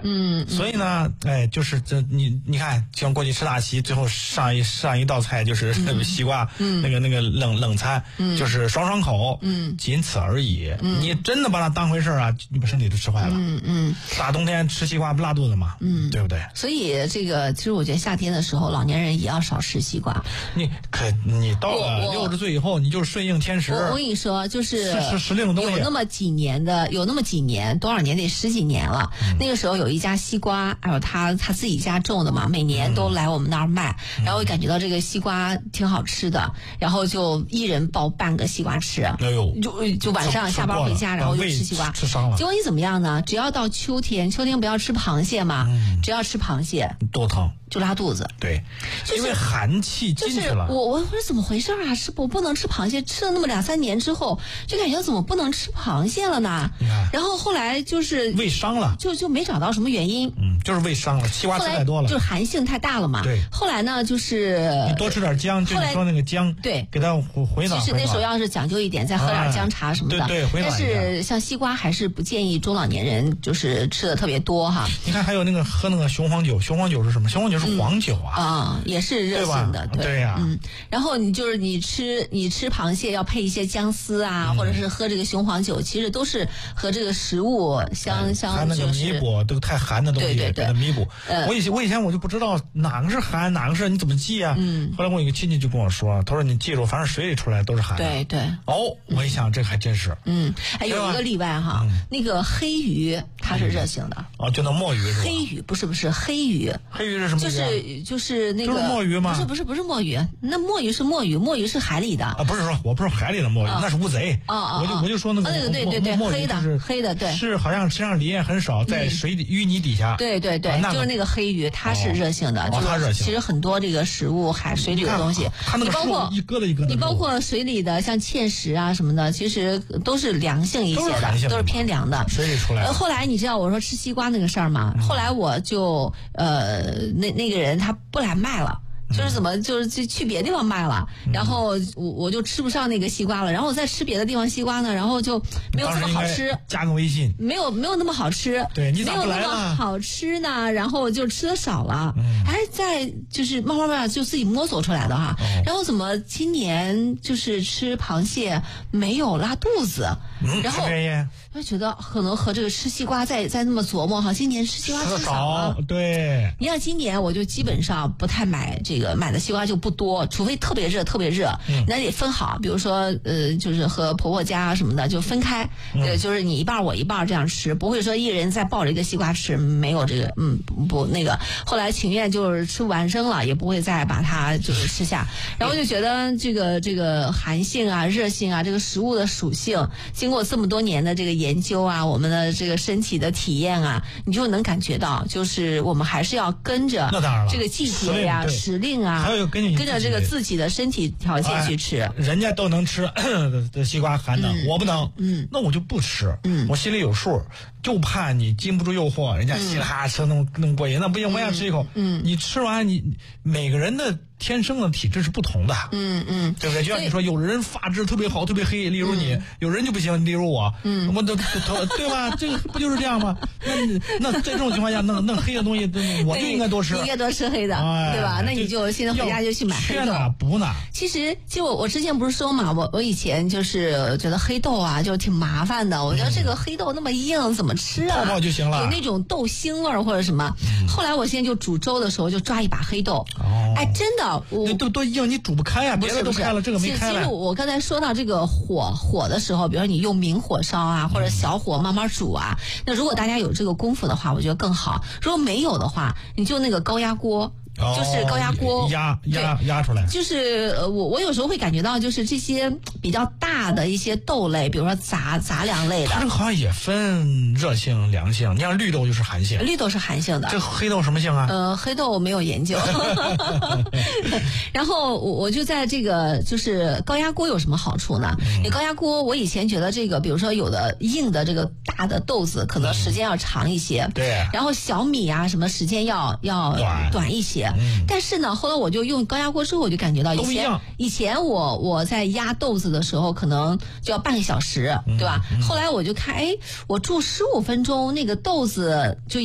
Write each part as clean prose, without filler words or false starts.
所以呢，就是你看，像过去吃大席，最后上一道菜就是西瓜，那个冷餐，就是爽爽口，仅此而已。你真的把它当回事啊，你把身体都吃坏了。大冬天吃西瓜不拉肚子吗？对不对？ 所以这个其实我觉得夏天的时候，老年人也要少吃西瓜。 你到了60岁以后，你就是顺应天时。 我跟你说，就是时令的东西。 有那么几年，多少年得10几年了。那个时候有一家西瓜，还有他自己家种的嘛，每年都来我们那儿卖，然后感觉到这个西瓜挺好吃的，然后就一人抱半个西瓜吃。 哎呦， 就晚上下班回家，然后就吃西瓜， 吃伤了。 结果你怎么样呢？只要到秋天不要吃螃蟹嘛，只要吃螃蟹多疼。 就拉肚子， 对，因为寒气进去了。 我说怎么回事啊？我不能吃螃蟹，吃了那么2-3年之后，就感觉怎么不能吃螃蟹了呢？然后后来就是胃伤了， 就没找到什么原因。 就是胃伤了，西瓜吃太多了， 就是寒性太大了嘛。 对。 后来呢，就是你多吃点姜，就你说那个姜， 对， 给它回暖。 其实那时候要是讲究一点，再喝点姜茶什么的， 对，回暖。 但是像西瓜还是不建议中老年人就是吃的特别多哈。 你看还有那个喝那个雄黄酒，雄黄酒是什么？雄黄酒是黄酒啊。 也是热性的， 对呀。 然后你吃螃蟹要配一些姜丝啊，或者是喝这个雄黄酒，其实都是和这个食物相它那个弥补这个太寒的东西，给它弥补。我以前我就不知道哪个是寒，哪个是你怎么记啊？后来我一个亲戚就跟我说，他说你记住，反正水里出来都是寒的。 对。 我一想这还真是。 还有一个例外哈，那个黑鱼它是热性的。 就那墨鱼是吧？ 黑鱼不是黑鱼。 黑鱼是什么鱼？ 就是那个。 就是墨鱼吗？ 不是墨鱼，那墨鱼是墨鱼是海里的啊。不是说我不是海里的墨鱼，那是乌贼。我就说那个对，黑的对， 是好像身上鳞也很少，在水底淤泥底下。 对，就是那个黑鱼，它是热性的。 它热性。 其实很多这个食物水里的东西， 它那个树一疙瘩一疙瘩。 你包括水里的像芡实啊什么的，其实都是凉性一些的，都是偏凉的。 水里出来。 后来你知道我说吃西瓜那个事儿吗？后来我就那个人他不来卖了。就是去别的地方卖了，然后我就吃不上那个西瓜了，然后我再吃别的地方西瓜呢，然后就没有那么好吃。 加个微信， 没有那么好吃。 对，你咋不来了？ 没有那么好吃呢，然后就吃的少了。再就是慢慢就自己摸索出来的哈。然后怎么今年就是吃螃蟹没有拉肚子？然后就觉得可能和这个吃西瓜再那么琢磨哈，今年吃西瓜吃少了。 对， 你看今年我就基本上不太买买的西瓜就不多，除非特别热，那得分好，比如说就是和婆婆家什么的就分开，就是你一半我一半这样吃，不会说一人再抱着一个西瓜吃，没有这个不那个。后来情愿就是吃不完扔了，也不会再把它就是吃下。然后就觉得这个寒性啊、热性啊，这个食物的属性，经过这么多年的这个研究啊，我们的这个身体的体验啊，你就能感觉到，就是我们还是要跟着这个季节呀、时令啊， 还有跟着这个自己的身体条件去吃。 人家都能吃的西瓜寒的，我不能。那我就不吃。我心里有数，就怕你经不住诱惑，人家稀里哈啦吃弄过瘾，那不行，我也吃一口。你吃完你每个人的天生的体质是不同的。对不对？就像你说，有人发质特别好，特别黑，例如你；有人就不行，例如我。我都对吧？这个不就是这样吗？那在这种情况下，弄黑的东西，我就应该多吃。 你应该多吃黑的，对吧？那你就现在回家就去买黑豆。 缺哪补哪。 其实我之前不是说嘛，我以前就是觉得黑豆啊就挺麻烦的，我觉得这个黑豆那么硬，怎么吃啊？ 泡泡就行了， 有那种豆腥味或者什么。后来我现在就煮粥的时候就抓一把黑豆。哎，真的， 那多硬，你煮不开呀，别的都开了，这个没开了。 其实我刚才说到这个火的时候，比如说你用明火烧啊，或者小火慢慢煮啊，那如果大家有这个功夫的话，我觉得更好。如果没有的话，你就那个高压锅。就是高压锅压出来。 就是我有时候会感觉到，就是这些比较大的一些豆类，比如说杂粮类的， 它这个好像也分热性凉性。你像绿豆就是寒性， 绿豆是寒性的。 这黑豆什么性啊？ 黑豆我没有研究。然后我就在这个就是高压锅有什么好处呢？你高压锅，我以前觉得这个，比如说有的硬的这个大的豆子，可能时间要长一些。 对。 然后小米啊什么时间要短一些。但是呢，后来我就用高压锅之后，我就感觉到以前我在压豆子的时候，可能就要半个小时，对吧？后来我就看，我煮15分钟，那个豆子就也没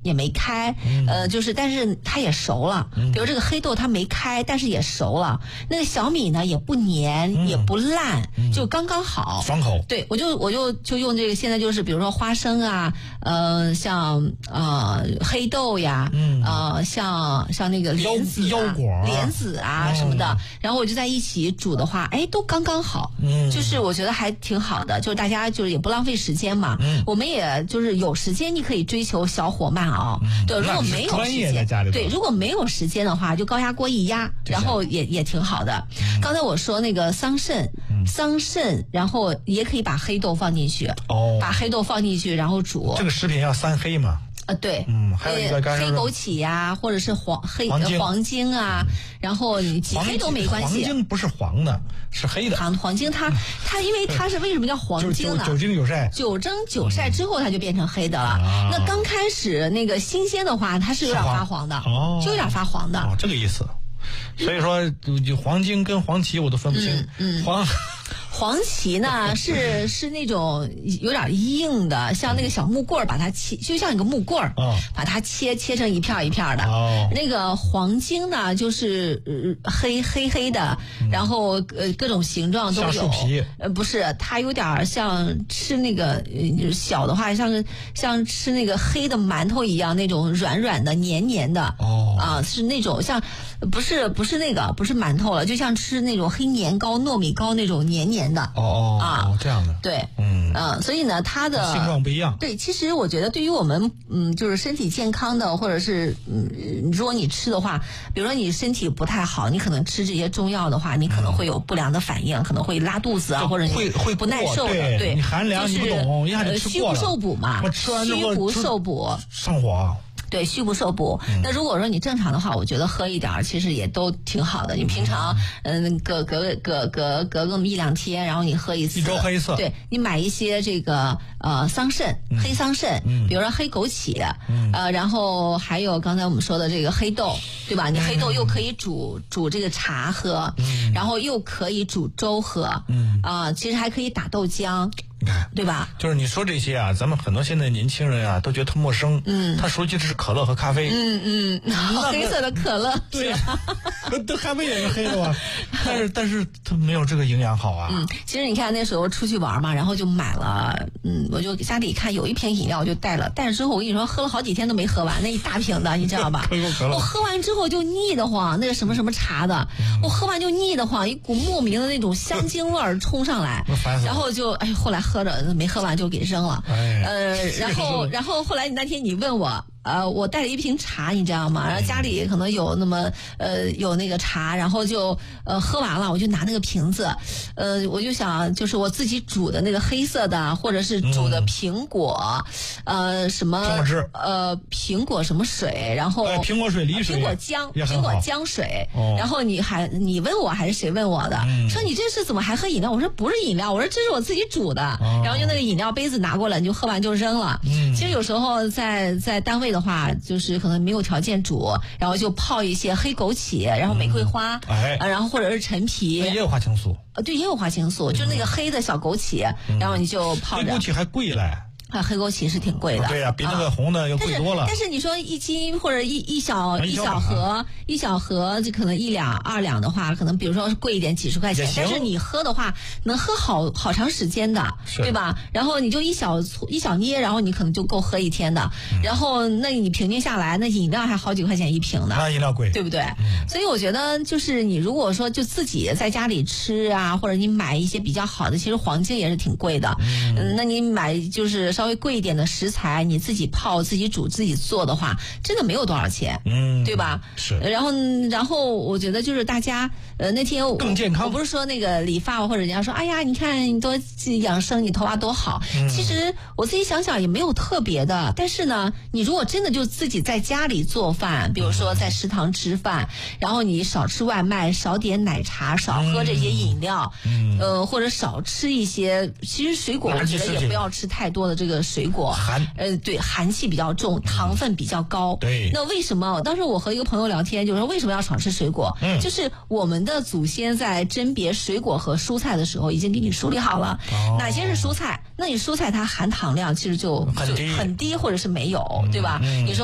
也没开，就是但是它也熟了。比如这个黑豆它没开，但是也熟了。那个小米呢也不黏，也不烂，就刚刚好， 爽口。 对，我就用这个，现在就是比如说花生啊，像黑豆呀，像那个莲子、 腰果、 莲子啊什么的，然后我就在一起煮的话，哎，都刚刚好，就是我觉得还挺好的，就是大家就是也不浪费时间嘛，我们也就是有时间你可以追求小火慢熬，对，如果没有时间，对，如果没有时间的话，就高压锅一压，然后也挺好的。刚才我说那个桑葚，然后也可以把黑豆放进去，把黑豆放进去，然后煮。 这个食品要3黑嘛？ 对， 还有一个黑枸杞呀，或者是黄精啊，然后你挤黑都没关系。 黄精不是黄的，是黑的。 黄精它因为它是为什么叫黄精呢？ 久蒸久晒。 久蒸久晒之后它就变成黑的了。那刚开始那个新鲜的话，它是有点发黄的，就有点发黄的。 这个意思。所以说，黄精跟黄芪我都分不清。 黄芪呢是那种有点硬的，像那个小木棍儿，把它切，就像一个木棍儿，把它切成一片一片的。那个黄精呢，就是黑的，然后各种形状都有。 像树皮。 不是，它有点像吃那个小的话，像吃那个黑的馒头一样，那种软软的、黏黏的。是那种像不是那个不是馒头了，就像吃那种黑年糕、糯米糕那种黏黏的。 这样的。 对，所以呢，它的性状不一样。 对，其实我觉得对于我们就是身体健康的，或者是如果你吃的话，比如说你身体不太好，你可能吃这些中药的话，你可能会有不良的反应，可能会拉肚子啊，或者你会不耐受的。 对，你寒凉你不懂，一下就吃过了。 虚不受补嘛， 我吃完之后虚不受补， 上火。 对，虚不受补。那如果说你正常的话，我觉得喝一点其实也都挺好的。你平常隔个1-2天，然后你喝一次， 一周喝一次。 对，你买一些这个桑葚，黑桑葚，比如说黑枸杞，然后还有刚才我们说的这个黑豆，对吧？你黑豆又可以煮这个茶喝，然后又可以煮粥喝，其实还可以打豆浆。 你看， 对吧？ 就是你说这些啊，咱们很多现在年轻人啊都觉得特陌生。他熟悉的是可乐和咖啡。 黑色的可乐。 对呀，咖啡也是黑的吧？但是它没有这个营养好啊。 其实你看那时候出去玩嘛，然后就买了，我就家里看有一瓶饮料我就带了之后我跟你说喝了好几天都没喝完，那一大瓶的，你知道吧？我喝完之后就腻得慌，那个什么茶的，我喝完就腻得慌，一股莫名的那种香精味儿冲上来，然后就后来喝着没喝完就给扔了。然后后来那天你问我。我带了一瓶茶，你知道吗？然后家里可能有那个茶，然后就喝完了，我就拿那个瓶子，我就想就是我自己煮的那个黑色的，或者是煮的苹果，什么苹果什么水，然后苹果水、梨水、 苹果姜水，然后你问我还是谁问我的？说你这是怎么还喝饮料？我说不是饮料，我说这是我自己煮的，然后就那个饮料杯子拿过来，你就喝完就扔了。其实有时候在单位的话，就是可能没有条件煮，然后就泡一些黑枸杞，然后玫瑰花，然后或者是陈皮， 也有花青素。 对，也有花青素，就那个黑的小枸杞，然后你就泡着。 黑枸杞还贵嘞。 黑枸杞是挺贵的。 对呀，比那个红的要贵多了。 但是你说1斤或者一小盒，就可能1两2两的话，可能比如说贵一点几十块钱，但是你喝的话能喝好长时间的，对吧？然后你就一小捏，然后你可能就够喝1天的。然后那你平均下来，那饮料还好几块钱1瓶的， 那饮料贵， 对不对？所以我觉得就是你如果说就自己在家里吃啊，或者你买一些比较好的，其实黄精也是挺贵的。那你买就是稍微贵一点的食材，你自己泡、自己煮、自己做的话，真的没有多少钱，对吧？ 是。 然后我觉得就是大家那天更健康。 我不是说那个理发或者人家说，哎呀，你看你多养生，你头发多好。其实我自己想想也没有特别的，但是呢，你如果真的就自己在家里做饭，比如说在食堂吃饭，然后你少吃外卖，少点奶茶，少喝这些饮料，或者少吃一些，其实水果我觉得也不要吃太多的这个水果，对，寒气比较重，糖分比较高。 对。 那为什么？当时我和一个朋友聊天，就说为什么要少吃水果？就是我们的祖先在甄别水果和蔬菜的时候，已经给你梳理好了，哪些是蔬菜，那你蔬菜它含糖量其实就很低，或者是没有，对吧？你说